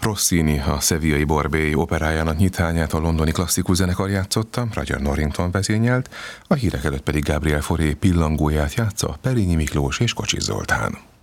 Rossini a Sevillai Borbély operájának nyitányát a londoni klasszikus zenekar játszotta, Roger Norrington vezényelt, a hírek előtt pedig Gabriel Fauré pillangóját játsza Perényi Miklós és Kocsis Zoltán.